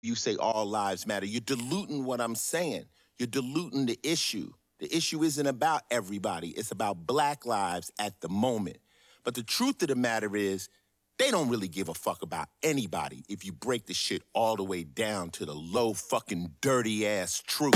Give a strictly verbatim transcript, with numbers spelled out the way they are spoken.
you say all lives matter. You're diluting what I'm saying. You're diluting the issue. The issue isn't about everybody. It's about black lives at the moment. But the truth of the matter is, they don't really give a fuck about anybody if you break the shit all the way down to the low fucking dirty ass truth.